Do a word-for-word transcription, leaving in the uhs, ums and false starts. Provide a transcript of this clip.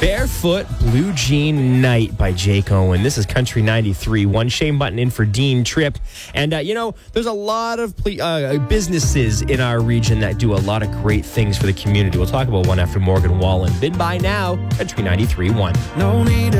Barefoot Blue Jean Night by Jake Owen. This is Country ninety-three. One Shane Button in for Dean Tripp. And, uh, you know, there's a lot of ple- uh, businesses in our region that do a lot of great things for the community. We'll talk about one after Morgan Wallen. Bid by now, Country ninety-three point one. No need